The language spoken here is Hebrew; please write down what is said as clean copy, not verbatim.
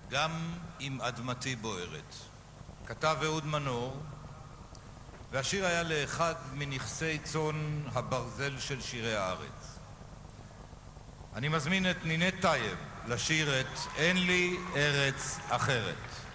גם אם אדמתי בוערת. כתב אהוד מנור, והשיר היה לאחד מנכסי צאן הברזל של שירי הארץ. אני מזמין את נינת טייב לשיר את "אין לי ארץ אחרת".